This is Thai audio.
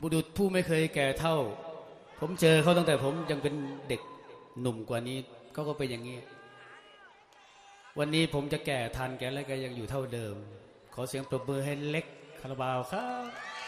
บุรุษผู้ไม่เคยแก่เท่าผมเจอเขาตั้งแต่ผมยังเป็นเด็กหนุ่มกว่านี้เขาก็เป็นอย่างนี้วันนี้ผมจะแก่ทันแกแล้วแกยังอยู่เท่าเดิมขอเสียงปรบมือให้เล็กคาราบาวครับ